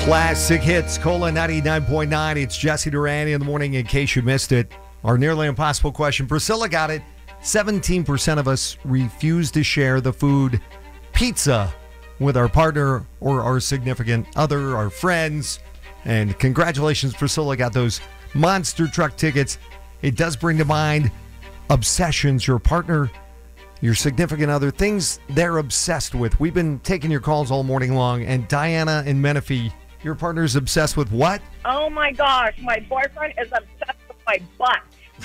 Classic hits, Cola 99.9. It's Jesse Duran in the morning in case you missed it. Our nearly impossible question. Priscilla got it. 17% of us refuse to share the food pizza with our partner or our significant other, our friends. And congratulations, Priscilla got those monster truck tickets. It does bring to mind obsessions, your partner, your significant other, things they're obsessed with. We've been taking your calls all morning long, and Diana in Menifee, your partner's obsessed with what? Oh my gosh, my boyfriend is obsessed with my butt.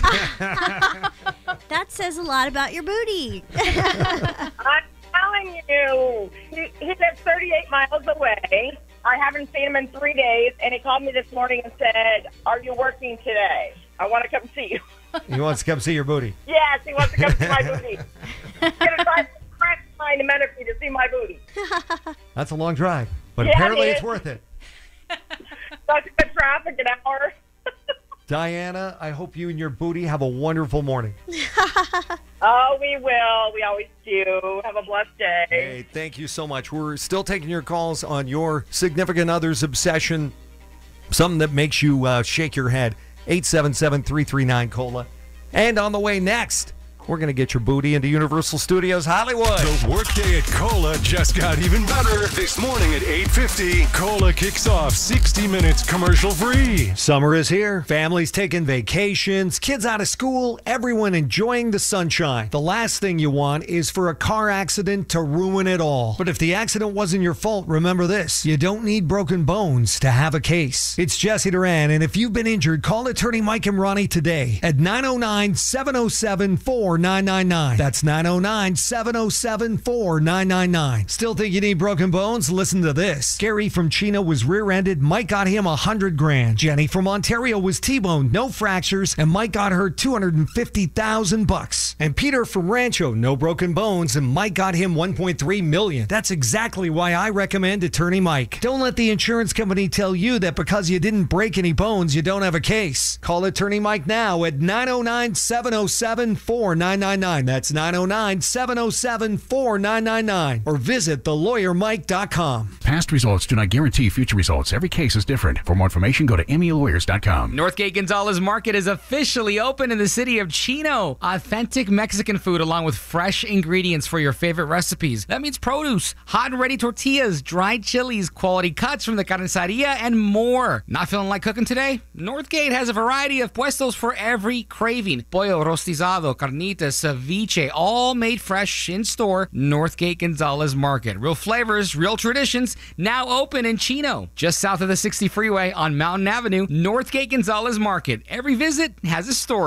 That says a lot about your booty. I'm telling you, he lives 38 miles away. I haven't seen him in 3 days, and he called me this morning and said, "Are you working today? I want to come see you." He wants to come see your booty. Yes, he wants to come see my booty. He's going to drive from Crestline to Menifee to see my booty. That's a long drive, but Yeah, apparently it it's is. worth it. Stuck in traffic an hour. Diana, I hope you and your booty have a wonderful morning. Oh, we will. We always do. Have a blessed day. Hey, thank you so much. We're still taking your calls on your significant other's obsession, something that makes you shake your head. 877-339-COLA. And on the way next, we're going to get your booty into Universal Studios Hollywood. The workday at Cola just got even better. This morning at 8:50, Cola kicks off 60 minutes commercial-free. Summer is here. Families taking vacations, kids out of school, everyone enjoying the sunshine. The last thing you want is for a car accident to ruin it all. But if the accident wasn't your fault, remember this. You don't need broken bones to have a case. It's Jesse Duran, and if you've been injured, call attorney Mike and Ronnie today at 909-707-4999. That's 909-707-4999. Still think you need broken bones? Listen to this. Gary from Chino was rear-ended. Mike got him $100,000. Jenny from Ontario was T-boned, no fractures, and Mike got her $250,000. And Peter from Rancho, no broken bones, and Mike got him $1.3 million. That's exactly why I recommend Attorney Mike. Don't let the insurance company tell you that because you didn't break any bones, you don't have a case. Call Attorney Mike now at 909-707-4999. That's 909-707-4999. Or visit thelawyermike.com. Past results do not guarantee future results. Every case is different. For more information, go to MELawyers.com. Northgate Gonzalez Market is officially open in the city of Chino. Authentic Mexican food along with fresh ingredients for your favorite recipes. That means produce, hot and ready tortillas, dried chilies, quality cuts from the carniceria, and more. Not feeling like cooking today? Northgate has a variety of puestos for every craving. Pollo rostizado, carnitas, ceviche, all made fresh in store. Northgate Gonzalez Market. Real flavors, real traditions, now open in Chino. Just south of the 60 freeway on Mountain Avenue, Northgate Gonzalez Market. Every visit has a story.